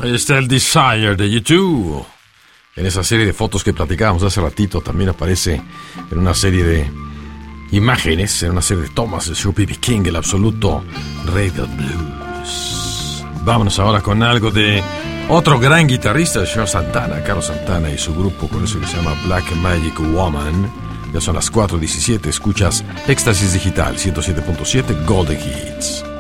Ahí está el Desire de U2. En esa serie de fotos que platicábamos hace ratito también aparece en una serie de imágenes, en una serie de tomas del show B.B. King, el absoluto rey del blues. Vámonos ahora con algo de otro gran guitarrista, el señor Santana, Carlos Santana y su grupo, con eso que se llama Black Magic Woman. Ya son las 4:17, escuchas Éxtasis Digital 107.7 Golden Hits.